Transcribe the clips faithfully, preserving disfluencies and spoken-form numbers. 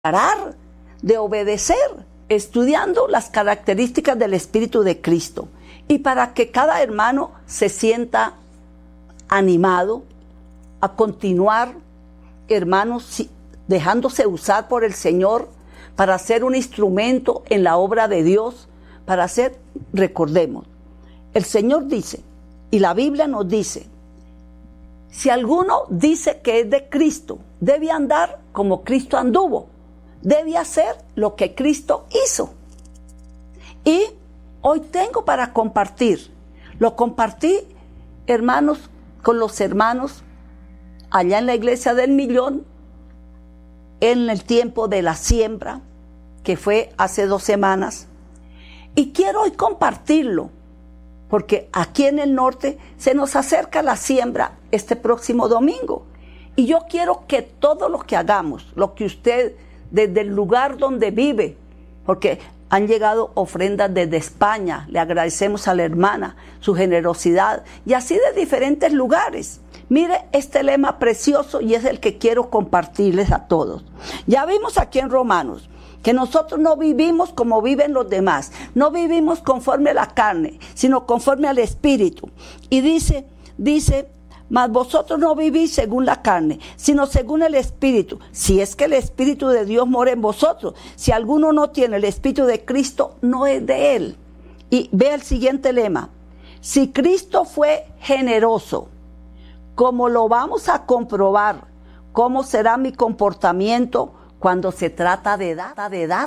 parar de obedecer, estudiando las características del Espíritu de Cristo. Y para que cada hermano se sienta animado a continuar, hermanos, dejándose usar por el Señor para ser un instrumento en la obra de Dios, para hacer, recordemos, el Señor dice, y la Biblia nos dice, si alguno dice que es de Cristo, debe andar como Cristo anduvo, debe hacer lo que Cristo hizo. Y hoy tengo para compartir, lo compartí, hermanos, con los hermanos allá en la iglesia del Millón, en el tiempo de la siembra, que fue hace dos semanas. Y quiero hoy compartirlo, porque aquí en el norte se nos acerca la siembra este próximo domingo. Y yo quiero que todo lo que hagamos, lo que usted, desde el lugar donde vive, porque han llegado ofrendas desde España, le agradecemos a la hermana su generosidad, y así de diferentes lugares. Mire este lema precioso y es el que quiero compartirles a todos. Ya vimos aquí en Romanos que nosotros no vivimos como viven los demás, no vivimos conforme a la carne, sino conforme al Espíritu. Y dice, dice, mas vosotros no vivís según la carne, sino según el Espíritu. Si es que el Espíritu de Dios mora en vosotros, si alguno no tiene el Espíritu de Cristo, no es de él. Y ve el siguiente lema, si Cristo fue generoso, como lo vamos a comprobar, ¿cómo será mi comportamiento cuando se trata de dar, de dar?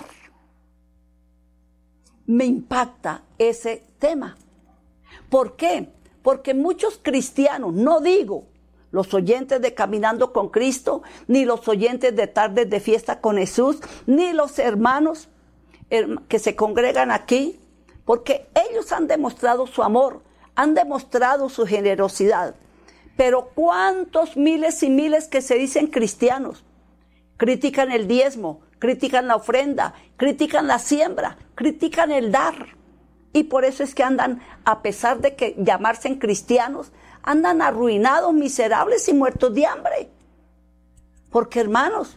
Me impacta ese tema. ¿Por qué? Porque muchos cristianos, no digo los oyentes de Caminando con Cristo, ni los oyentes de Tardes de Fiesta con Jesús, ni los hermanos que se congregan aquí, porque ellos han demostrado su amor, han demostrado su generosidad. Pero ¿cuántos miles y miles que se dicen cristianos critican el diezmo, critican la ofrenda, critican la siembra, critican el dar? Y por eso es que andan, a pesar de que llamarse cristianos, andan arruinados, miserables y muertos de hambre. Porque, hermanos,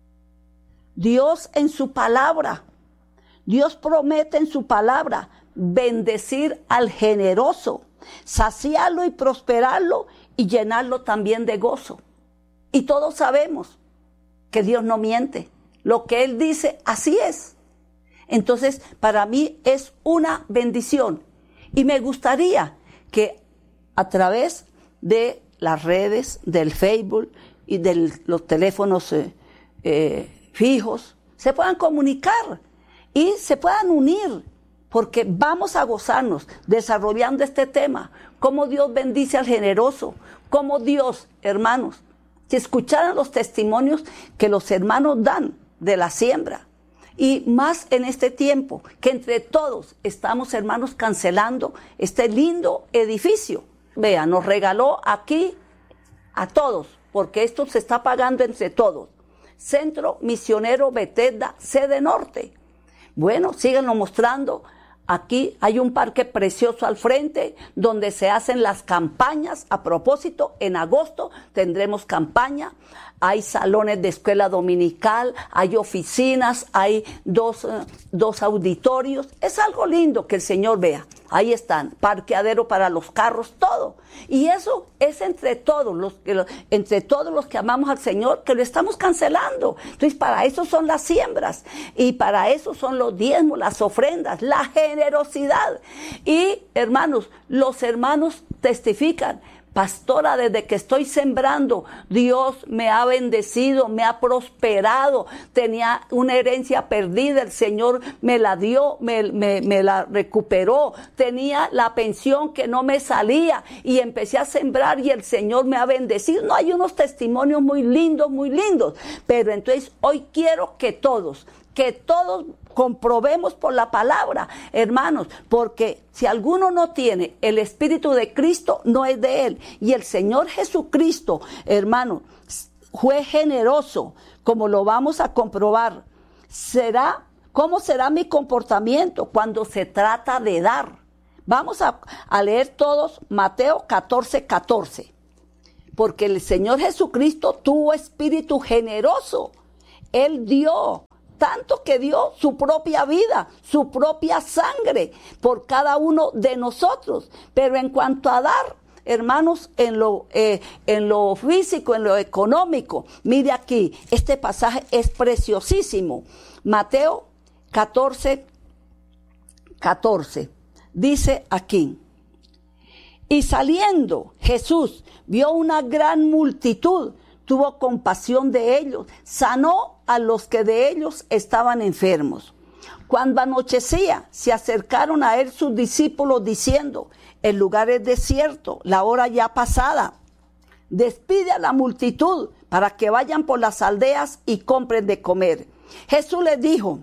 Dios en su palabra, Dios promete en su palabra bendecir al generoso, saciarlo y prosperarlo y llenarlo también de gozo. Y todos sabemos que Dios no miente. Lo que Él dice, así es. Entonces, para mí es una bendición. Y me gustaría que a través de las redes, del Facebook y de los teléfonos eh, eh, fijos, se puedan comunicar y se puedan unir, porque vamos a gozarnos desarrollando este tema, cómo Dios bendice al generoso, cómo Dios, hermanos, si escucharan los testimonios que los hermanos dan de la siembra, y más en este tiempo, que entre todos estamos, hermanos, cancelando este lindo edificio. Vea, nos regaló aquí a todos, porque esto se está pagando entre todos. Centro Misionero Bethesda, sede norte. Bueno, síganlo mostrando. Aquí hay un parque precioso al frente donde se hacen las campañas. A propósito, en agosto tendremos campaña. Hay salones de escuela dominical, hay oficinas, hay dos, uh, dos auditorios. Es algo lindo que el Señor vea. Ahí están, parqueadero para los carros, todo. Y eso es entre todos los que, entre todos los que amamos al Señor, que lo estamos cancelando. Entonces, para eso son las siembras. Y para eso son los diezmos, las ofrendas, la generosidad. Y, hermanos, los hermanos testifican. Pastora, desde que estoy sembrando, Dios me ha bendecido, me ha prosperado. Tenía una herencia perdida, el Señor me la dio, me, me, me la recuperó. Tenía la pensión que no me salía y empecé a sembrar y el Señor me ha bendecido. No, hay unos testimonios muy lindos, muy lindos. Pero entonces hoy quiero que todos, que todos comprobemos por la palabra, hermanos, porque si alguno no tiene el Espíritu de Cristo, no es de él. Y el Señor Jesucristo, hermano, fue generoso, como lo vamos a comprobar. Será, ¿cómo será mi comportamiento cuando se trata de dar? Vamos a, a leer todos Mateo catorce, catorce. Porque el Señor Jesucristo tuvo espíritu generoso Él dio, tanto que dio su propia vida, su propia sangre por cada uno de nosotros. Pero en cuanto a dar, hermanos, en lo, eh, en lo físico, en lo económico, mire aquí, este pasaje es preciosísimo. Mateo catorce, catorce, dice aquí: y saliendo Jesús vio una gran multitud, tuvo compasión de ellos, sanó a los que de ellos estaban enfermos. Cuando anochecía, se acercaron a él sus discípulos diciendo: el lugar es desierto, la hora ya pasada. Despide a la multitud para que vayan por las aldeas y compren de comer. Jesús les dijo: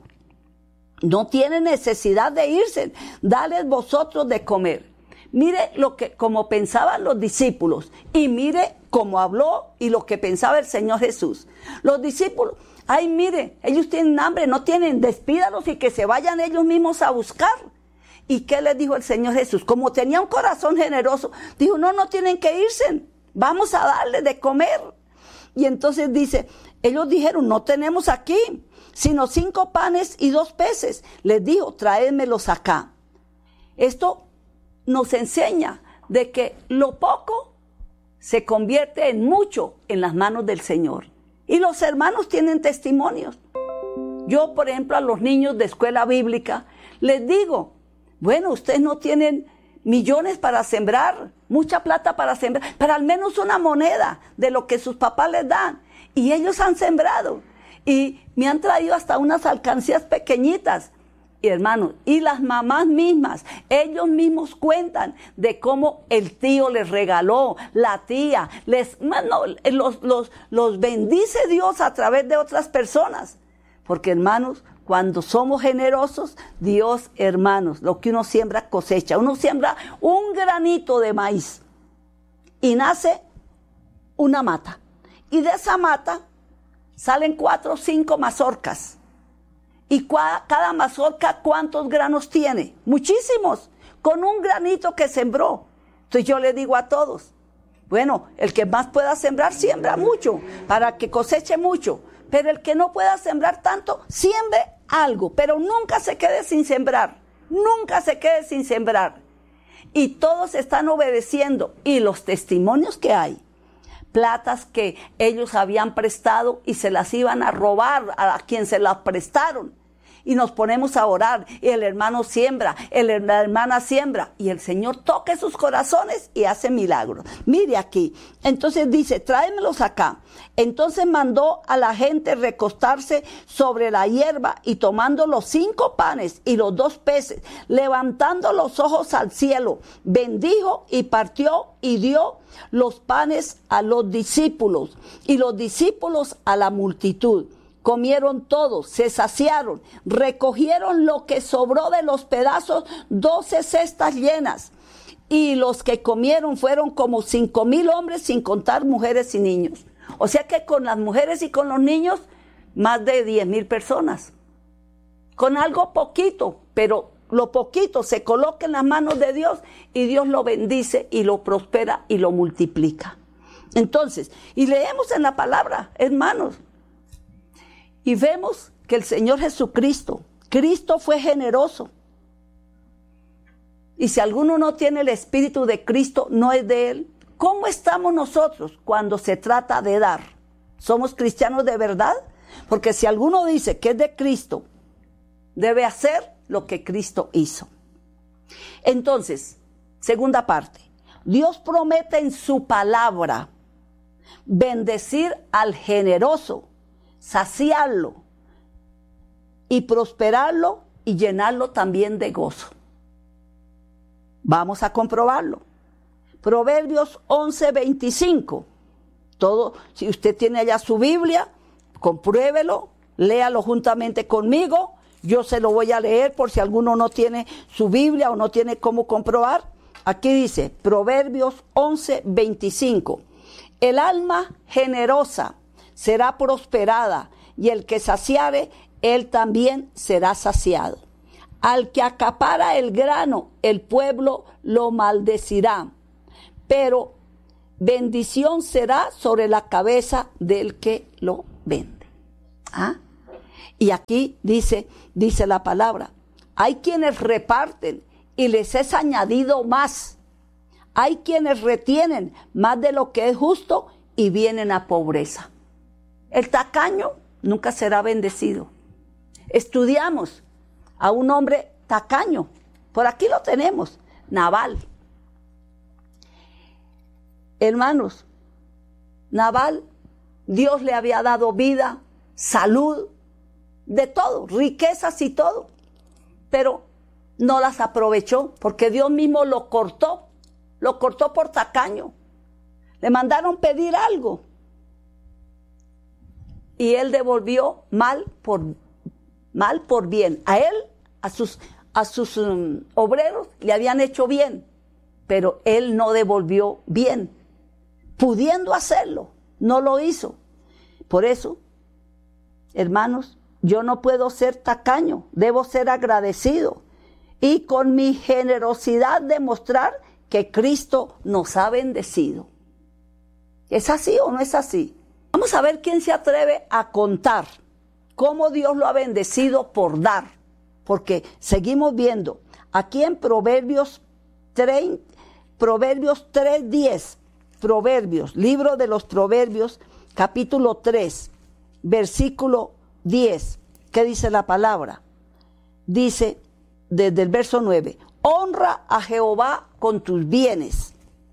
no tienen necesidad de irse, dales vosotros de comer. Mire lo que, como pensaban los discípulos, y mire cómo habló y lo que pensaba el Señor Jesús. Los discípulos, ay, mire, ellos tienen hambre, no tienen, despídalos y que se vayan ellos mismos a buscar. ¿Y qué les dijo el Señor Jesús? Como tenía un corazón generoso, dijo: no, no tienen que irse, vamos a darles de comer. Y entonces dice, ellos dijeron: no tenemos aquí, sino cinco panes y dos peces. Les dijo: tráedmelos acá. Esto nos enseña de que lo poco se convierte en mucho en las manos del Señor. Y los hermanos tienen testimonios. Yo, por ejemplo, a los niños de escuela bíblica les digo: bueno, ustedes no tienen millones para sembrar, mucha plata para sembrar, pero al menos una moneda de lo que sus papás les dan. Y ellos han sembrado. Y me han traído hasta unas alcancías pequeñitas. Y hermanos, y las mamás mismas, ellos mismos cuentan de cómo el tío les regaló, la tía, les, no, los, los, los bendice Dios a través de otras personas. Porque hermanos, cuando somos generosos, Dios, hermanos, lo que uno siembra cosecha. Uno siembra un granito de maíz y nace una mata. Y de esa mata salen cuatro o cinco mazorcas. ¿Y cada mazorca cuántos granos tiene? Muchísimos, con un granito que sembró. Entonces yo le digo a todos, bueno, el que más pueda sembrar, siembra mucho, para que coseche mucho. Pero el que no pueda sembrar tanto, siembre algo, pero nunca se quede sin sembrar, nunca se quede sin sembrar. Y todos están obedeciendo. Y los testimonios que hay, platas que ellos habían prestado y se las iban a robar a quien se las prestaron. Y nos ponemos a orar, y el hermano siembra, el, la hermana siembra, y el Señor toca sus corazones y hace milagros. Mire aquí, entonces dice: tráemelos acá. Entonces mandó a la gente recostarse sobre la hierba, y tomando los cinco panes y los dos peces, levantando los ojos al cielo, bendijo y partió y dio los panes a los discípulos, y los discípulos a la multitud. Comieron todos, se saciaron, recogieron lo que sobró de los pedazos, doce cestas llenas. Y los que comieron fueron como cinco mil hombres, sin contar mujeres y niños. O sea que con las mujeres y con los niños, más de diez mil personas. Con algo poquito, pero lo poquito se coloca en las manos de Dios y Dios lo bendice y lo prospera y lo multiplica. Entonces, y leemos en la palabra, hermanos, y vemos que el Señor Jesucristo, Cristo fue generoso. Y si alguno no tiene el Espíritu de Cristo, no es de Él. ¿Cómo estamos nosotros cuando se trata de dar? ¿Somos cristianos de verdad? Porque si alguno dice que es de Cristo, debe hacer lo que Cristo hizo. Entonces, segunda parte. Dios promete en su palabra bendecir al generoso, saciarlo y prosperarlo y llenarlo también de gozo. Vamos a comprobarlo. Proverbios once, veinticinco. Todo, si usted tiene allá su Biblia, compruébelo, léalo juntamente conmigo. Yo se lo voy a leer por si alguno no tiene su Biblia o no tiene cómo comprobar. Aquí dice, Proverbios once, veinticinco. El alma generosa será prosperada, y el que saciare, él también será saciado. Al que acapara el grano, el pueblo lo maldecirá, pero bendición será sobre la cabeza del que lo vende. ¿Ah? Y aquí dice, dice la palabra, hay quienes reparten y les es añadido más. Hay quienes retienen más de lo que es justo y vienen a pobreza. El tacaño nunca será bendecido. Estudiamos a un hombre tacaño. Por aquí lo tenemos, Nabal. Hermanos, Nabal, Dios le había dado vida, salud, de todo, riquezas y todo. Pero no las aprovechó porque Dios mismo lo cortó. Lo cortó por tacaño. Le mandaron pedir algo. Y él devolvió mal por, mal por bien. A él, a sus, a sus um, obreros le habían hecho bien. Pero él no devolvió bien. Pudiendo hacerlo, no lo hizo. Por eso, hermanos, yo no puedo ser tacaño. Debo ser agradecido. Y con mi generosidad demostrar que Cristo nos ha bendecido. ¿Es así o no es así? Vamos a ver quién se atreve a contar cómo Dios lo ha bendecido por dar. Porque seguimos viendo aquí en Proverbios tres, Proverbios tres diez, Proverbios, libro de los Proverbios, capítulo tres, versículo diez. ¿Qué dice la palabra? Dice desde el verso nueve, honra a Jehová con tus bienes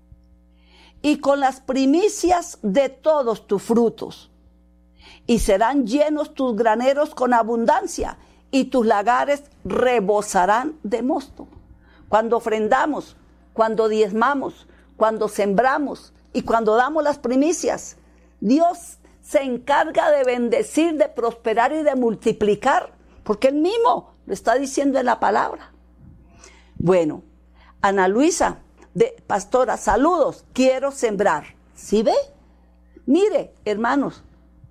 y con las primicias de todos tus frutos, y serán llenos tus graneros con abundancia, y tus lagares rebosarán de mosto. Cuando ofrendamos, cuando diezmamos, cuando sembramos y cuando damos las primicias, Dios se encarga de bendecir, de prosperar y de multiplicar, porque Él mismo lo está diciendo en la palabra. Bueno, Ana Luisa, de pastora, saludos, quiero sembrar. ¿Sí ve? Mire, hermanos,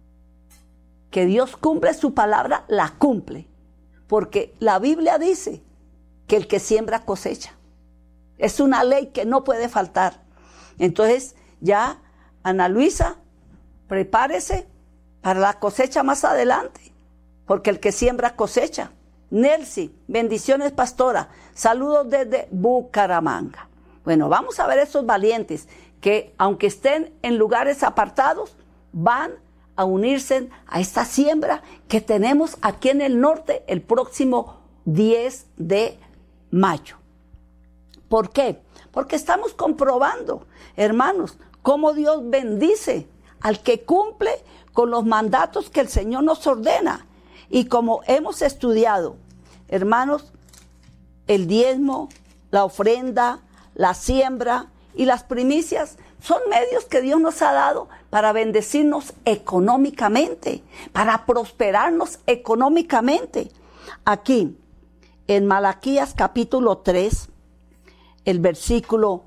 que Dios cumple su palabra, la cumple. Porque la Biblia dice que el que siembra cosecha. Es una ley que no puede faltar. Entonces, ya, Ana Luisa, prepárese para la cosecha más adelante. Porque el que siembra cosecha. Nelsi, bendiciones pastora, saludos desde Bucaramanga. Bueno, vamos a ver esos valientes que aunque estén en lugares apartados, van a unirse a esta siembra que tenemos aquí en el norte el próximo diez de mayo. ¿Por qué? Porque estamos comprobando, hermanos, cómo Dios bendice al que cumple con los mandatos que el Señor nos ordena. Y como hemos estudiado, hermanos, el diezmo, la ofrenda, la siembra y las primicias son medios que Dios nos ha dado para bendecirnos económicamente, para prosperarnos económicamente. Aquí, en Malaquías capítulo tres, el versículo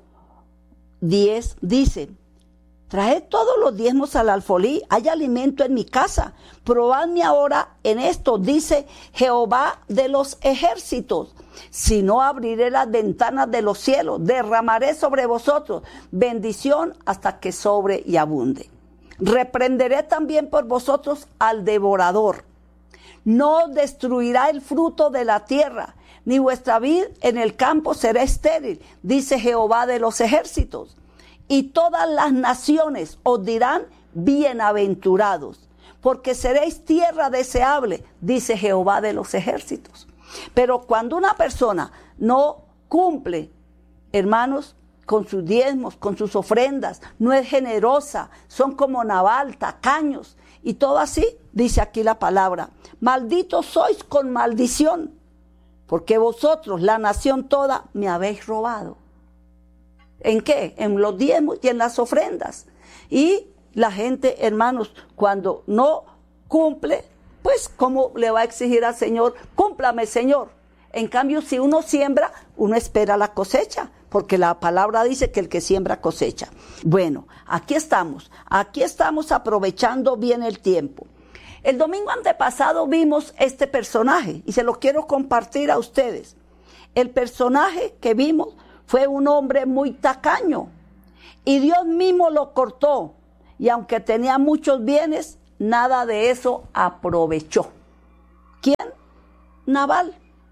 diez dice, traed todos los diezmos al alfolí, hay alimento en mi casa, probadme ahora en esto, dice Jehová de los ejércitos. Si no, abriré las ventanas de los cielos, derramaré sobre vosotros bendición hasta que sobre y abunde. Reprenderé también por vosotros al devorador. No destruirá el fruto de la tierra, ni vuestra vid en el campo será estéril, dice Jehová de los ejércitos. Y todas las naciones os dirán bienaventurados, porque seréis tierra deseable, dice Jehová de los ejércitos. Pero cuando una persona no cumple, hermanos, con sus diezmos, con sus ofrendas, no es generosa, son como Nabal, tacaños, y todo así, dice aquí la palabra, malditos sois con maldición, porque vosotros, la nación toda, me habéis robado. ¿En qué? En los diezmos y en las ofrendas. Y la gente, hermanos, cuando no cumple, pues, ¿cómo le va a exigir al Señor? Cúmplame, Señor. En cambio, si uno siembra, uno espera la cosecha, porque la palabra dice que el que siembra cosecha. Bueno, aquí estamos, aquí estamos aprovechando bien el tiempo. El domingo antepasado vimos este personaje y se lo quiero compartir a ustedes. El personaje que vimos fue un hombre muy tacaño y Dios mismo lo cortó. Y aunque tenía muchos bienes, nada de eso aprovechó. ¿Quién? Nabal.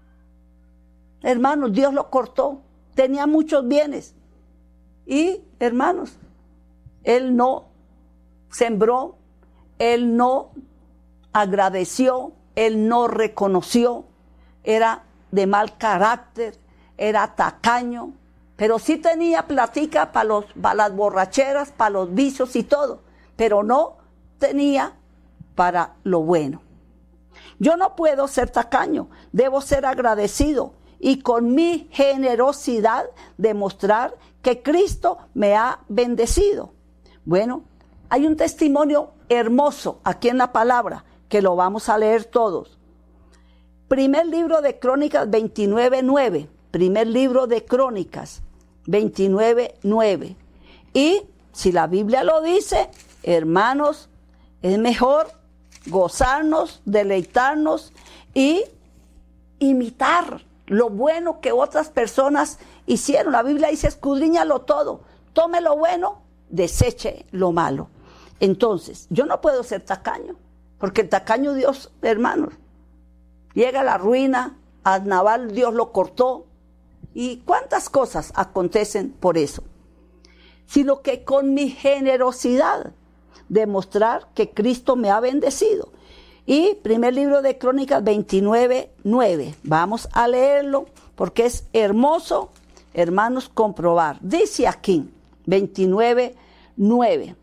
Hermanos, Dios lo cortó. Tenía muchos bienes. Y, hermanos, él no sembró, él no agradeció, él no reconoció, era de mal carácter, era tacaño, pero sí tenía platica para los, para las borracheras, para los vicios y todo, pero no tenía para lo bueno. Yo no puedo ser tacaño, debo ser agradecido y con mi generosidad demostrar que Cristo me ha bendecido. Bueno, hay un testimonio hermoso aquí en la palabra que lo vamos a leer todos. Primer libro de Crónicas veintinueve nueve. Primer libro de Crónicas veintinueve nueve. Y si la Biblia lo dice, hermanos, es mejor gozarnos, deleitarnos y imitar lo bueno que otras personas hicieron. La Biblia dice, escudriñalo todo, tome lo bueno, deseche lo malo. Entonces, yo no puedo ser tacaño, porque el tacaño Dios, hermanos, llega a la ruina, a Nabal Dios lo cortó, y cuántas cosas acontecen por eso. Sino que con mi generosidad, demostrar que Cristo me ha bendecido. Y primer libro de Crónicas veintinueve nueve. Vamos a leerlo porque es hermoso, hermanos, comprobar. Dice aquí, veintinueve nueve.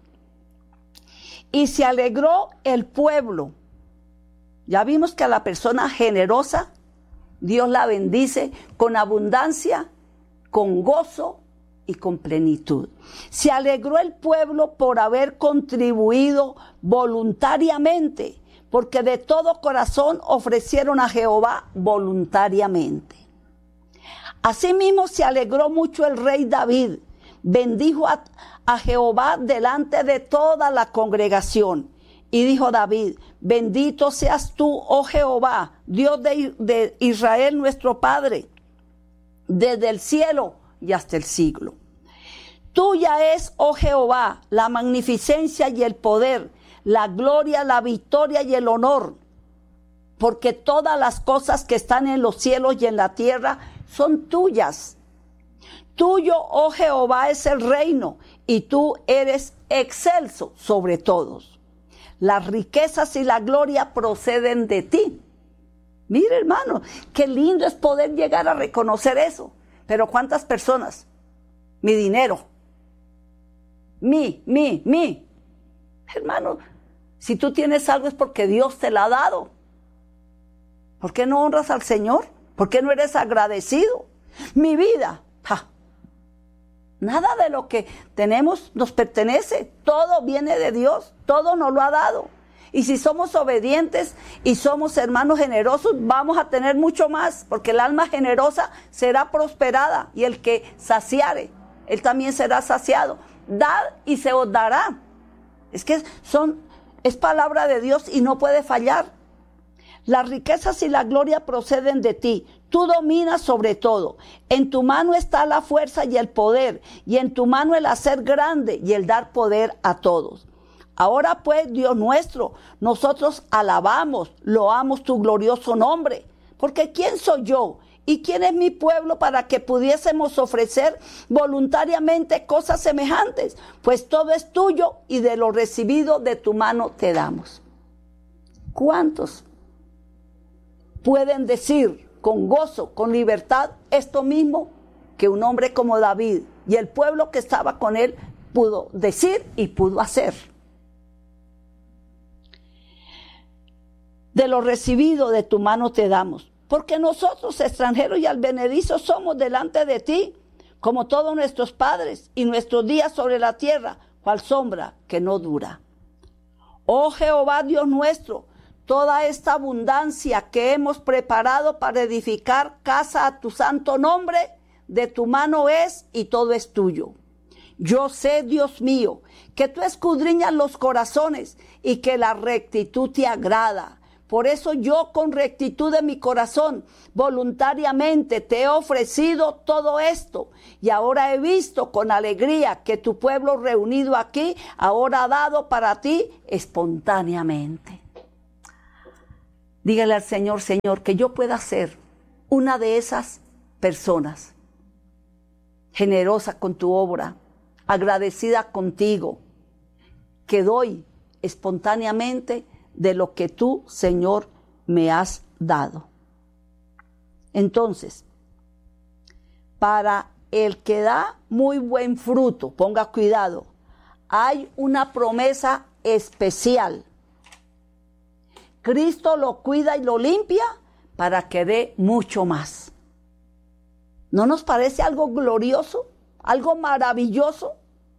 Y se alegró el pueblo. Ya vimos que a la persona generosa, Dios la bendice con abundancia, con gozo y con plenitud. Se alegró el pueblo por haber contribuido voluntariamente, porque de todo corazón ofrecieron a Jehová voluntariamente. Asimismo se alegró mucho el rey David, bendijo a, a Jehová delante de toda la congregación. Y dijo David, bendito seas tú, oh Jehová, Dios de, de Israel nuestro Padre, desde el cielo y hasta el siglo. Tuya es, oh Jehová, la magnificencia y el poder, la gloria, la victoria y el honor, porque todas las cosas que están en los cielos y en la tierra son tuyas. Tuyo, oh Jehová, es el reino, y tú eres excelso sobre todos. Las riquezas y la gloria proceden de ti. Mire, hermano, qué lindo es poder llegar a reconocer eso. Pero ¿cuántas personas? Mi dinero. Mi, mi, mi. Hermano, si tú tienes algo es porque Dios te lo ha dado. ¿Por qué no honras al Señor? ¿Por qué no eres agradecido? Mi vida. Ja. Nada de lo que tenemos nos pertenece. Todo viene de Dios. Todo nos lo ha dado. Y si somos obedientes y somos hermanos generosos, vamos a tener mucho más. Porque el alma generosa será prosperada. Y el que saciare, él también será saciado. Dad y se os dará. Es que son, es palabra de Dios y no puede fallar. Las riquezas y la gloria proceden de ti. Tú dominas sobre todo. En tu mano está la fuerza y el poder, y en tu mano el hacer grande y el dar poder a todos. Ahora pues, Dios nuestro, nosotros alabamos, loamos tu glorioso nombre, porque ¿quién soy yo y quién es mi pueblo para que pudiésemos ofrecer voluntariamente cosas semejantes? Pues todo es tuyo y de lo recibido de tu mano te damos. ¿Cuántos pueden decir con gozo, con libertad, esto mismo que un hombre como David y el pueblo que estaba con él pudo decir y pudo hacer? De lo recibido de tu mano te damos, porque nosotros extranjeros y advenedizos somos delante de ti, como todos nuestros padres, y nuestros días sobre la tierra, cual sombra que no dura. Oh Jehová Dios nuestro, toda esta abundancia que hemos preparado para edificar casa a tu santo nombre, de tu mano es y todo es tuyo. Yo sé, Dios mío, que tú escudriñas los corazones y que la rectitud te agrada, Por eso yo con rectitud de mi corazón, voluntariamente te he ofrecido todo esto. Y ahora he visto con alegría que tu pueblo reunido aquí ahora ha dado para ti espontáneamente. Dígale al Señor, Señor, que yo pueda ser una de esas personas, generosa con tu obra, agradecida contigo, que doy espontáneamente de lo que tú, Señor, me has dado. Entonces, para el que da muy buen fruto, ponga cuidado, hay una promesa especial. Cristo lo cuida y lo limpia para que dé mucho más. ¿No nos parece algo glorioso? ¿Algo maravilloso?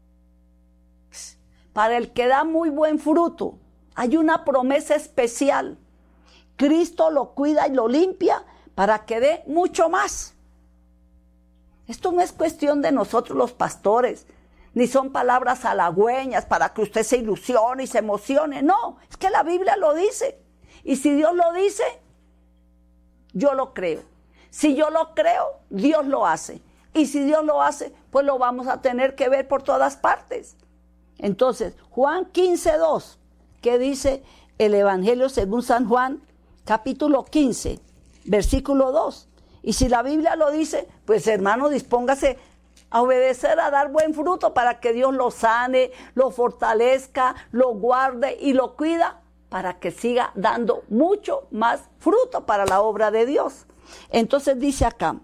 Para el que da muy buen fruto, hay una promesa especial. Cristo lo cuida y lo limpia para que dé mucho más. Esto no es cuestión de nosotros los pastores, ni son palabras halagüeñas para que usted se ilusione y se emocione. No, es que la Biblia lo dice. Y si Dios lo dice, yo lo creo. Si yo lo creo, Dios lo hace. Y si Dios lo hace, pues lo vamos a tener que ver por todas partes. Entonces, Juan quince, dos, ¿qué dice el Evangelio según San Juan? Capítulo quince, versículo dos. Y si la Biblia lo dice, pues hermano, dispóngase a obedecer, a dar buen fruto para que Dios lo sane, lo fortalezca, lo guarde y lo cuida para que siga dando mucho más fruto para la obra de Dios. Entonces dice acá,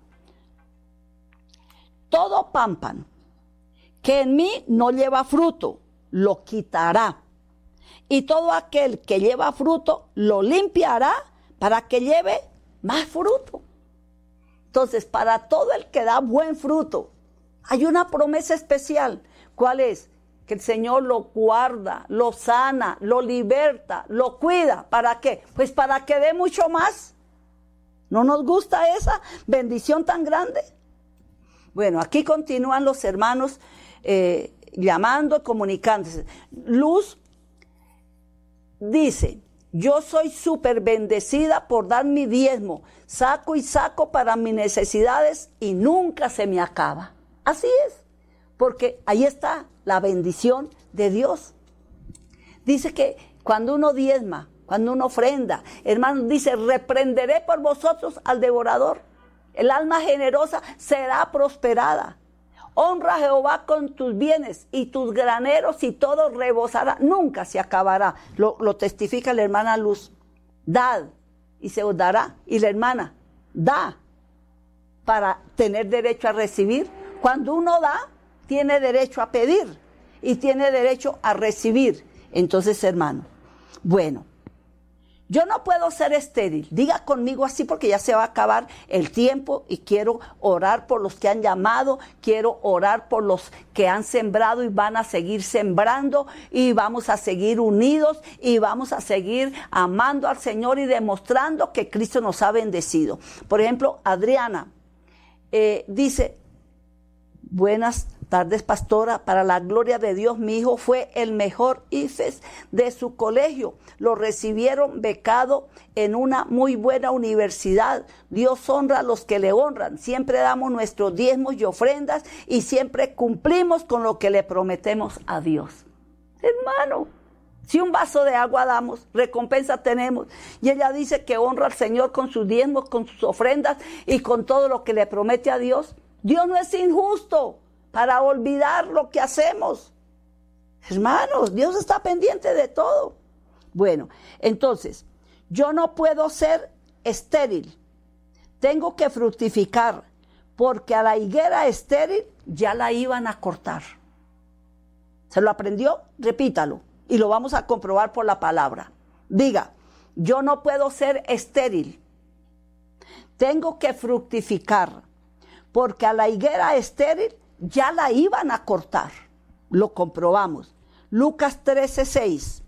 todo pámpano que en mí no lleva fruto, lo quitará. Y todo aquel que lleva fruto, lo limpiará para que lleve más fruto. Entonces, para todo el que da buen fruto, hay una promesa especial. ¿Cuál es? Que el Señor lo guarda, lo sana, lo liberta, lo cuida. ¿Para qué? Pues para que dé mucho más. ¿No nos gusta esa bendición tan grande? Bueno, aquí continúan los hermanos eh, llamando, comunicándose. Luz dice, yo soy súper bendecida por dar mi diezmo, saco y saco para mis necesidades y nunca se me acaba. Así es, porque ahí está la bendición de Dios. Dice que cuando uno diezma, cuando uno ofrenda, hermano, dice, reprenderé por vosotros al devorador. El alma generosa será prosperada. Honra a Jehová con tus bienes y tus graneros y todo rebosará. Nunca se acabará. Lo, lo testifica la hermana Luz. Dad y se os dará. Y la hermana, da para tener derecho a recibir. Cuando uno da, tiene derecho a pedir y tiene derecho a recibir. Entonces, hermano, bueno, yo no puedo ser estéril. Diga conmigo así porque ya se va a acabar el tiempo y quiero orar por los que han llamado, quiero orar por los que han sembrado y van a seguir sembrando y vamos a seguir unidos y vamos a seguir amando al Señor y demostrando que Cristo nos ha bendecido. Por ejemplo, Adriana eh, dice, buenas tardes, pastora, para la gloria de Dios, mi hijo fue el mejor I F E S de su colegio. Lo recibieron becado en una muy buena universidad. Dios honra a los que le honran. Siempre damos nuestros diezmos y ofrendas y siempre cumplimos con lo que le prometemos a Dios. Hermano, si un vaso de agua damos, recompensa tenemos. Y ella dice que honra al Señor con sus diezmos, con sus ofrendas y con todo lo que le promete a Dios. Dios no es injusto para olvidar lo que hacemos. Hermanos, Dios está pendiente de todo. Bueno, entonces, yo no puedo ser estéril. Tengo que fructificar, porque a la higuera estéril ya la iban a cortar. ¿Se lo aprendió? Repítalo y lo vamos a comprobar por la palabra. Diga, yo no puedo ser estéril. Tengo que fructificar, porque a la higuera estéril ya la iban a cortar. Lo comprobamos. Lucas trece, seis.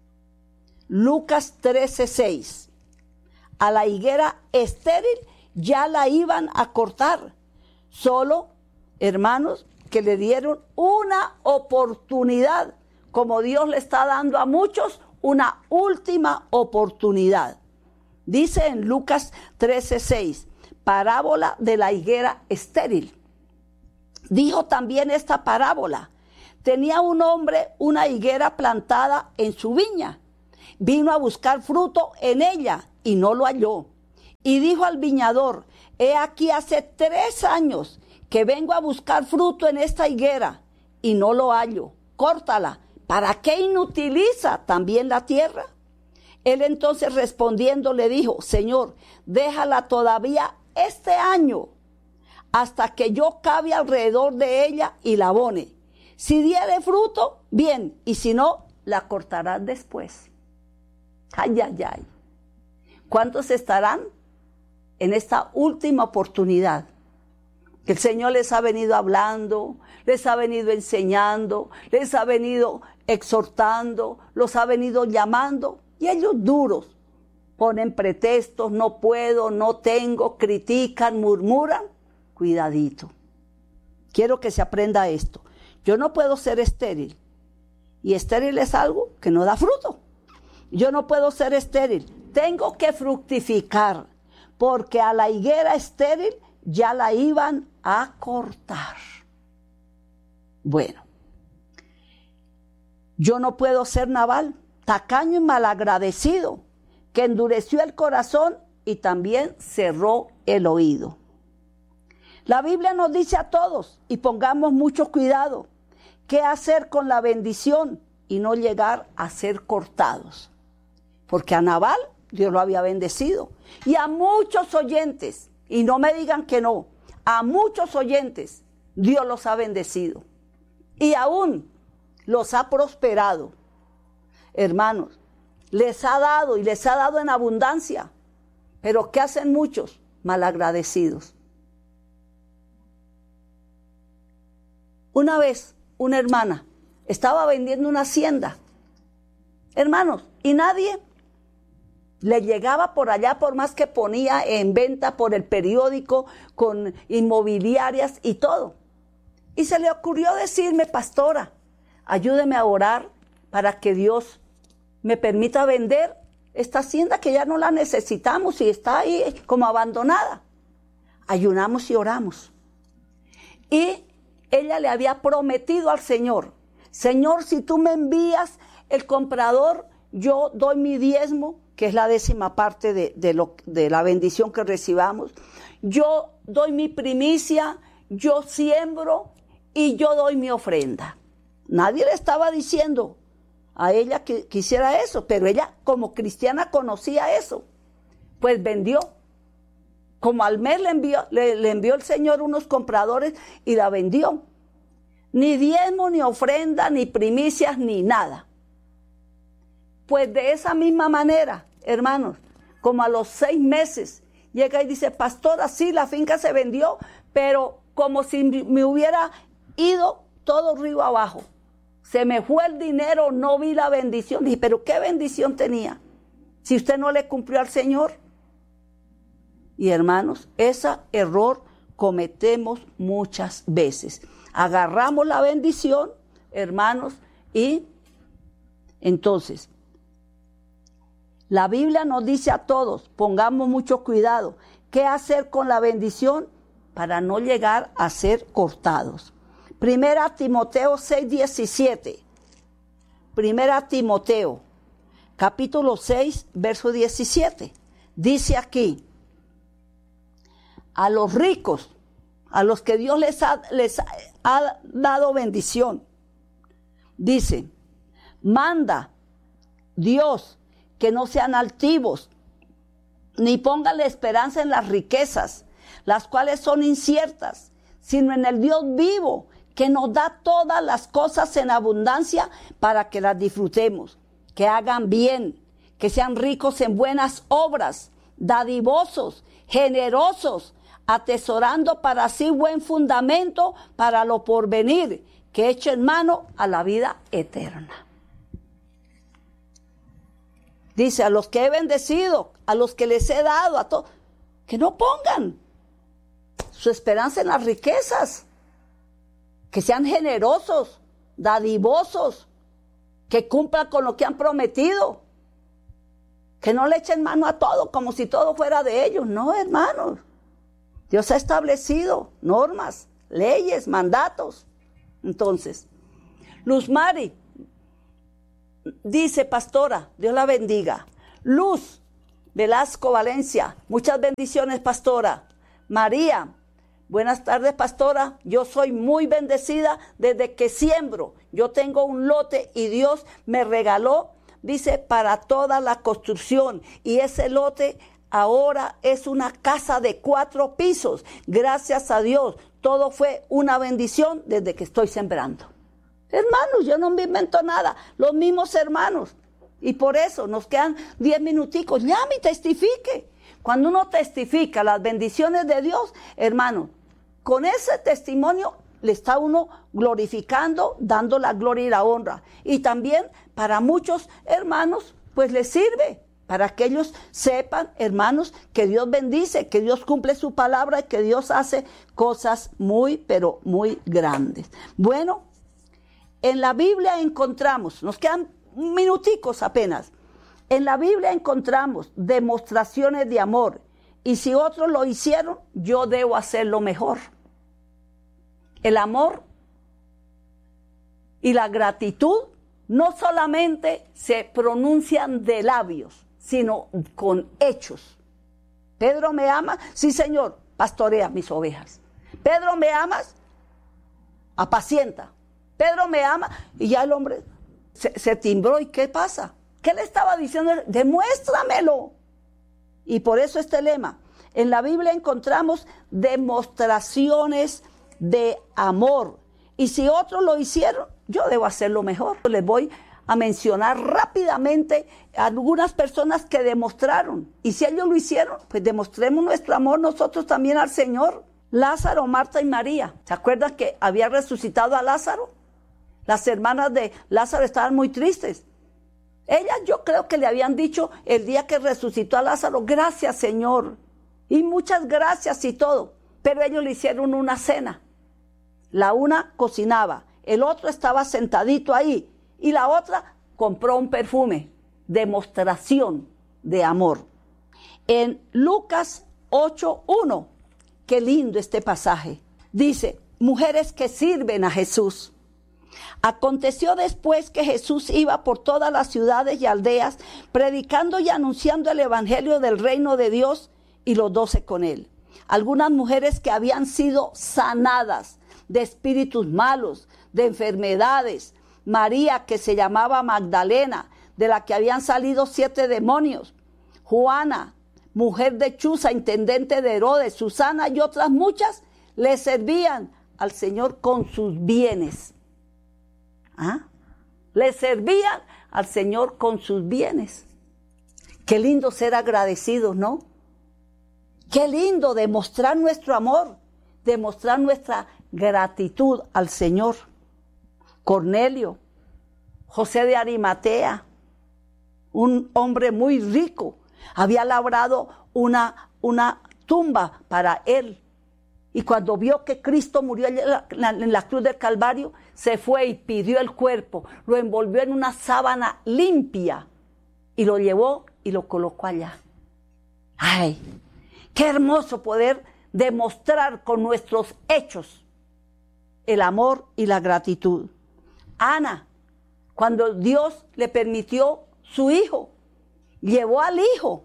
Lucas trece, seis. A la higuera estéril ya la iban a cortar. Solo, hermanos, que le dieron una oportunidad, como Dios le está dando a muchos una última oportunidad. Dice en Lucas trece seis, parábola de la higuera estéril. Dijo también esta parábola: tenía un hombre una higuera plantada en su viña. Vino a buscar fruto en ella y no lo halló. Y dijo al viñador: he aquí hace tres años que vengo a buscar fruto en esta higuera y no lo hallo. Córtala. ¿Para qué inutiliza también la tierra? Él entonces respondiendo le dijo: Señor, déjala todavía este año, hasta que yo cabe alrededor de ella y la abone. Si diere fruto, bien, y si no, la cortarás después. Ay, ay, ay. ¿Cuántos estarán en esta última oportunidad? Que el Señor les ha venido hablando, les ha venido enseñando, les ha venido exhortando, los ha venido llamando, y ellos duros ponen pretextos: no puedo, no tengo, critican, murmuran. Cuidadito. Quiero que se aprenda esto. Yo no puedo ser estéril, y estéril es algo que no da fruto. Yo no puedo ser estéril, tengo que fructificar, porque a la higuera estéril ya la iban a cortar. Bueno, yo no puedo ser Nabal, tacaño y malagradecido, que endureció el corazón y también cerró el oído. La Biblia nos dice a todos, y pongamos mucho cuidado, qué hacer con la bendición y no llegar a ser cortados. Porque a Nabal Dios lo había bendecido, y a muchos oyentes, y no me digan que no, a muchos oyentes Dios los ha bendecido y aún los ha prosperado. Hermanos, les ha dado y les ha dado en abundancia, pero ¿qué hacen muchos? Malagradecidos. Una vez una hermana estaba vendiendo una hacienda, hermanos, y nadie le llegaba por allá, por más que ponía en venta por el periódico, con inmobiliarias y todo. Y se le ocurrió decirme: pastora, ayúdeme a orar para que Dios me permita vender esta hacienda, que ya no la necesitamos y está ahí como abandonada. Ayunamos y oramos. Y ella le había prometido al Señor: Señor, si tú me envías el comprador, yo doy mi diezmo, que es la décima parte de, de, lo, de la bendición que recibamos. Yo doy mi primicia, yo siembro y yo doy mi ofrenda. Nadie le estaba diciendo a ella que quisiera eso, pero ella como cristiana conocía eso. Pues vendió. Como al mes le envió, le, le envió el Señor unos compradores y la vendió. Ni diezmo, ni ofrenda, ni primicias, ni nada. Pues de esa misma manera, hermanos, como a los seis meses, llega y dice: pastora, sí, la finca se vendió, pero como si me hubiera ido todo río abajo. Se me fue el dinero, no vi la bendición. Dije: pero ¿qué bendición tenía si usted no le cumplió al Señor? Y hermanos, ese error cometemos muchas veces. Agarramos la bendición, hermanos, y entonces la Biblia nos dice a todos, pongamos mucho cuidado, qué hacer con la bendición para no llegar a ser cortados. Primera Timoteo seis diecisiete. Primera Timoteo, capítulo seis, verso diecisiete. Dice aquí: a los ricos, a los que Dios les ha, les ha dado bendición, dice: manda Dios que no sean altivos, ni pongan la esperanza en las riquezas, las cuales son inciertas, sino en el Dios vivo, que nos da todas las cosas en abundancia para que las disfrutemos, que hagan bien, que sean ricos en buenas obras, dadivosos, generosos, atesorando para sí buen fundamento para lo porvenir, que echen mano a la vida eterna. Dice: a los que he bendecido, a los que les he dado, a todos, que no pongan su esperanza en las riquezas, que sean generosos, dadivosos, que cumplan con lo que han prometido. Que no le echen mano a todo como si todo fuera de ellos. No, hermanos. Dios ha establecido normas, leyes, mandatos. Entonces, Luz Mari dice, pastora, Dios la bendiga. Luz Velasco Valencia, muchas bendiciones, pastora. María, buenas tardes, pastora. Yo soy muy bendecida desde que siembro. Yo tengo un lote y Dios me regaló, dice, para toda la construcción. Y ese lote ahora es una casa de cuatro pisos. Gracias a Dios, todo fue una bendición desde que estoy sembrando. Hermanos, yo no me invento nada. Los mismos hermanos. Y por eso nos quedan diez minuticos. Llame y testifique. Cuando uno testifica las bendiciones de Dios, hermano, con ese testimonio le está uno glorificando, dando la gloria y la honra. Y también para muchos hermanos, pues les sirve para que ellos sepan, hermanos, que Dios bendice, que Dios cumple su palabra y que Dios hace cosas muy, pero muy grandes. Bueno, en la Biblia encontramos, nos quedan minuticos apenas, en la Biblia encontramos demostraciones de amor. Y si otros lo hicieron, yo debo hacerlo mejor. El amor y la gratitud no solamente se pronuncian de labios, sino con hechos. Pedro, ¿me ama? Sí, Señor, pastorea mis ovejas. Pedro, ¿me amas? Apacienta. Pedro, ¿me ama? Y ya el hombre se, se timbró. ¿Y qué pasa? ¿Qué le estaba diciendo? Demuéstramelo. Y por eso este lema. En la Biblia encontramos demostraciones de amor. Y si otros lo hicieron, yo debo hacerlo mejor. Les voy a mencionar rápidamente algunas personas que demostraron. Y si ellos lo hicieron, pues demostremos nuestro amor nosotros también al Señor. Lázaro, Marta y María. ¿Se acuerdan que había resucitado a Lázaro? Las hermanas de Lázaro estaban muy tristes. Ellas yo creo que le habían dicho el día que resucitó a Lázaro, gracias Señor, y muchas gracias y todo. Pero ellos le hicieron una cena. La una cocinaba, el otro estaba sentadito ahí y la otra compró un perfume. Demostración de amor. En Lucas ocho uno, qué lindo este pasaje. Dice, mujeres que sirven a Jesús. Aconteció después que Jesús iba por todas las ciudades y aldeas, predicando y anunciando el evangelio del reino de Dios, y los doce con él. Algunas mujeres que habían sido sanadas de espíritus malos, de enfermedades. María, que se llamaba Magdalena, de la que habían salido siete demonios. Juana, mujer de Chuza, intendente de Herodes. Susana y otras muchas le servían al Señor con sus bienes. ¿Ah? Le servían al Señor con sus bienes. Qué lindo ser agradecidos, ¿no? Qué lindo demostrar nuestro amor, demostrar nuestra gratitud al Señor. Cornelio, José de Arimatea, un hombre muy rico, había labrado una, una tumba para él. Y cuando vio que Cristo murió en la, en la cruz del Calvario, se fue y pidió el cuerpo, lo envolvió en una sábana limpia y lo llevó y lo colocó allá. ¡Ay! ¡Qué hermoso poder demostrar con nuestros hechos el amor y la gratitud! Ana, cuando Dios le permitió su hijo, llevó al hijo,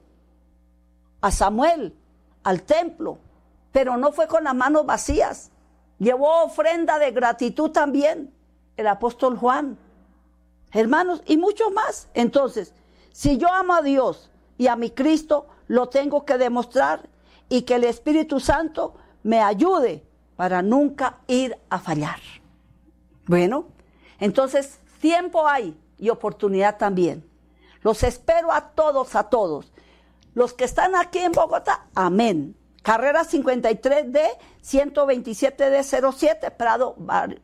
a Samuel, al templo, pero no fue con las manos vacías. Llevó ofrenda de gratitud también el apóstol Juan. Hermanos, y muchos más. Entonces, si yo amo a Dios y a mi Cristo, lo tengo que demostrar y que el Espíritu Santo me ayude para nunca ir a fallar. Bueno, entonces tiempo hay y oportunidad también. Los espero a todos, a todos. Los que están aquí en Bogotá, amén. Carrera cincuenta y tres D, ciento veintisiete D cero siete, Prado,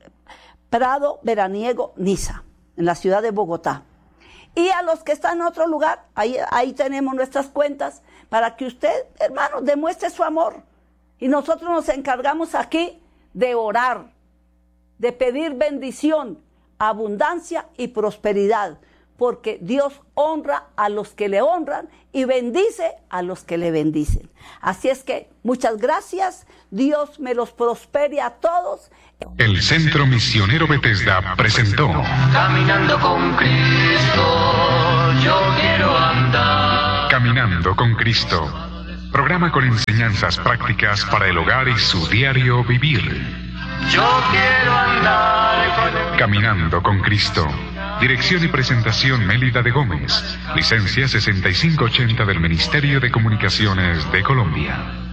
Prado Veraniego, Niza, en la ciudad de Bogotá. Y a los que están en otro lugar, ahí, ahí tenemos nuestras cuentas, para que usted, hermano, demuestre su amor. Y nosotros nos encargamos aquí de orar, de pedir bendición, abundancia y prosperidad. porque Dios honra a los que le honran y bendice a los que le bendicen. Así es que muchas gracias, Dios me los prospere a todos. El Centro Misionero Bethesda presentó Caminando con Cristo, yo quiero andar. Caminando con Cristo, programa con enseñanzas prácticas para el hogar y su diario vivir. Yo quiero andar. Caminando con Cristo. Dirección y presentación Mélida de Gómez. Licencia sesenta y cinco ochenta del Ministerio de Comunicaciones de Colombia.